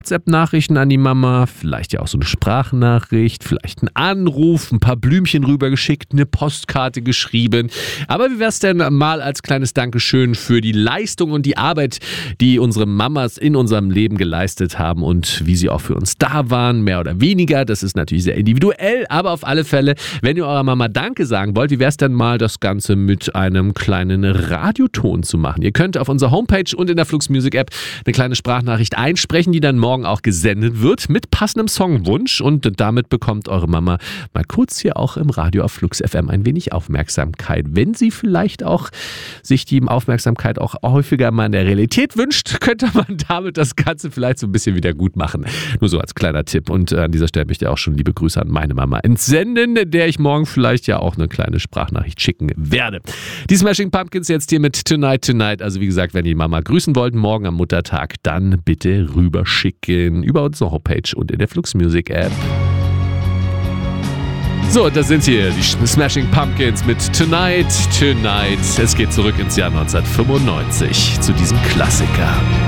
WhatsApp-Nachrichten an die Mama, vielleicht ja auch so eine Sprachnachricht, vielleicht einen Anruf, ein paar Blümchen rübergeschickt, eine Postkarte geschrieben. Aber wie wär's denn mal als kleines Dankeschön für die Leistung und die Arbeit, die unsere Mamas in unserem Leben geleistet haben und wie sie auch für uns da waren, mehr oder weniger. Das ist natürlich sehr individuell, aber auf alle Fälle, wenn ihr eurer Mama Danke sagen wollt, wie wär's denn mal das Ganze mit einem kleinen Radioton zu machen? Ihr könnt auf unserer Homepage und in der Flux Music App eine kleine Sprachnachricht einsprechen, die dann morgen auch gesendet wird mit passendem Songwunsch und damit bekommt eure Mama mal kurz hier auch im Radio auf Flux FM ein wenig Aufmerksamkeit. Wenn sie vielleicht auch sich die Aufmerksamkeit auch häufiger mal in der Realität wünscht, könnte man damit das Ganze vielleicht so ein bisschen wieder gut machen. Nur so als kleiner Tipp und an dieser Stelle möchte ich auch schon liebe Grüße an meine Mama entsenden, der ich morgen vielleicht ja auch eine kleine Sprachnachricht schicken werde. Die Smashing Pumpkins jetzt hier mit Tonight Tonight. Also wie gesagt, wenn ihr die Mama grüßen wollt, morgen am Muttertag, dann bitte rüberschicken über unsere Homepage und in der Flux Music App. So, das sind hier die Smashing Pumpkins mit Tonight Tonight. Es geht zurück ins Jahr 1995 zu diesem Klassiker.